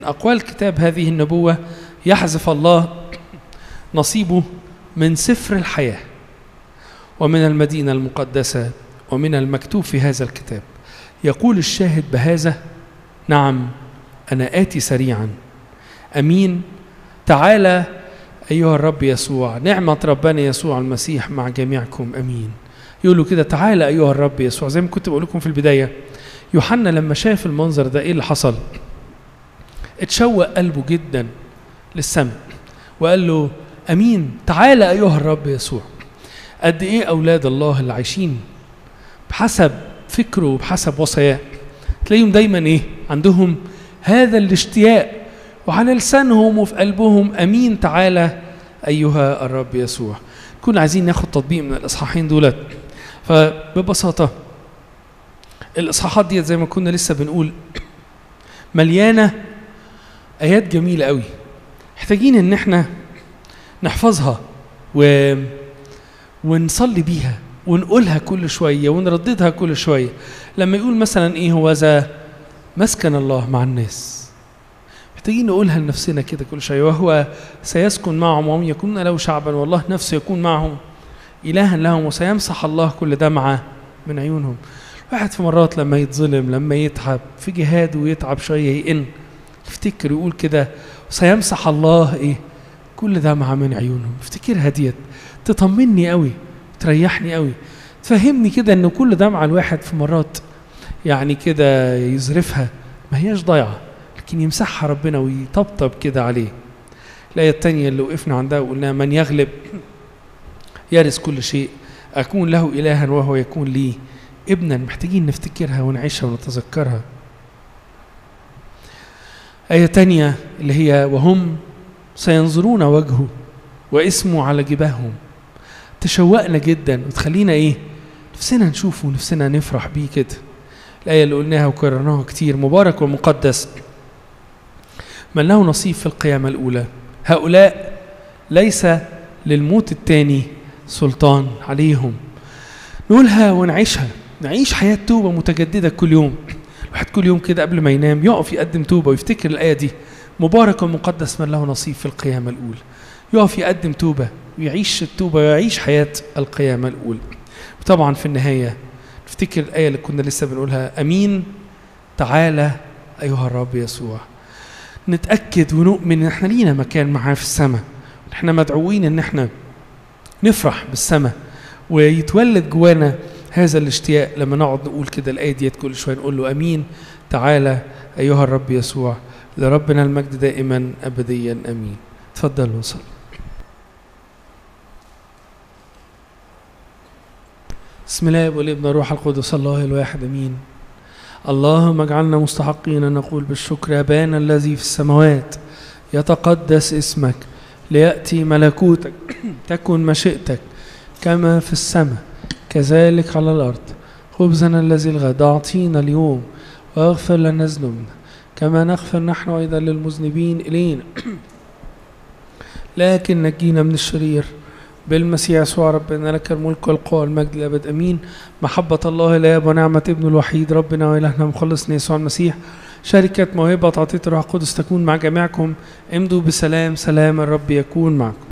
أقوال كتاب هذه النبوة يحذف الله نصيبه من سفر الحياة ومن المدينة المقدسة ومن المكتوب في هذا الكتاب. يقول الشاهد بهذا: نعم أنا آتي سريعا، أمين. تعالى أيها الرب يسوع، نعمة ربنا يسوع المسيح مع جميعكم، أمين. يقولوا كده: تعالى أيها الرب يسوع. زي ما كنت بقول لكم في البداية، يوحنا لما شاف المنظر ده إيه اللي حصل؟ اتشوق قلبه جدا للسماء وقال له: أمين، تعالى أيها الرب يسوع. قد إيه أولاد الله اللي عايشين بحسب فكره وبحسب وصاياه، تلاقيهم دايما إيه؟ عندهم هذا الاشتياق وعلى لسانهم وفي قلبهم: أمين، تعالى أيها الرب يسوع. كنا عايزين ناخد تطبيق من الإصحاحين دولت. فببساطة الإصحاحات دي زي ما كنا لسه بنقول مليانة آيات جميلة قوي، محتاجين إن احنا نحفظها ونصلي بيها ونقولها كل شوية ونرددها كل شوية. لما يقول مثلا إيه هو ذا مسكن الله مع الناس، محتاجين نقولها لنفسنا كده كل شوية: وهو سيسكن معهم وهم يكونون له شعبا، والله نفسه يكون معهم إلها لهم، وسيمسح الله كل دمعة من عيونهم. واحد في مرات لما يتظلم، لما يتعب في جهاد ويتعب شوية، يئن، يفتكر يقول كده: وسيمسح الله إيه؟ كل دمعة من عيونهم. افتكرها ديت تطمني قوي، تريحني قوي، تفهمني كده إن كل دمعة الواحد في مرات يعني كده يزرفها ما هياش ضايعة، لكن يمسحها ربنا ويطبطب كده عليه. الآية التانية اللي وقفنا عندها وقلنا: من يغلب يرث كل شيء، أكون له إلها وهو يكون لي ابنا. محتاجين نفتكرها ونعيشها ونتذكرها. آية تانية اللي هي: وهم سينظرون وجهه واسمه على جباههم. تشوقنا جدا وتخلينا ايه؟ نفسنا نشوفه ونفسنا نفرح بيه كده. الآية اللي قلناها وكررناها كتير: مبارك ومقدس من له نصيب في القيامة الأولى، هؤلاء ليس للموت الثاني سلطان عليهم. نقولها ونعيشها، نعيش حياة توبة متجددة كل يوم. الواحد كل يوم كده قبل ما ينام يقف يقدم توبة ويفتكر الآية دي: مبارك ومقدس من له نصيب في القيامة الأولى. يقف يقدم توبة ويعيش التوبة ويعيش حياة القيامة الأولى. وطبعا في النهاية نفتكر الآية اللي كنا لسه بنقولها: أمين، تعالى أيها الرب يسوع. نتأكد ونؤمن إن احنا لينا مكان معاه في السماء، احنا مدعوين إن احنا نفرح بالسماء، ويتولد جوانا هذا الاشتياق لما نقعد نقول كده الآية ديت كل شوية، نقول له: أمين، تعالى أيها الرب يسوع. لربنا المجد دائما أبديا، أمين. تفضلوا وصلوا. بسم الله والابن والروح القدس الله الواحد، أمين. اللهم اجعلنا مستحقين أن نقول بالشكر: أبانا الذي في السماوات، يتقدس اسمك، ليأتي ملكوتك، تكن مشيئتك كما في السماء كذلك على الأرض. خبزنا الذي الغد أعطينا اليوم، واغفر لنا ذنوبنا كما نغفر نحن أيضا للمذنبين إلينا، لكن نجينا من الشرير بالمسيح يسوع ربنا، لك الملك والقوة والمجد للأبد، أمين. محبة الله الآب ونعمة ابنه الوحيد ربنا وإلهنا مخلصنا يسوع المسيح، شركة موهبة عطية الروح القدس تكون مع جميعكم. امضوا بسلام، سلام الرب يكون معكم.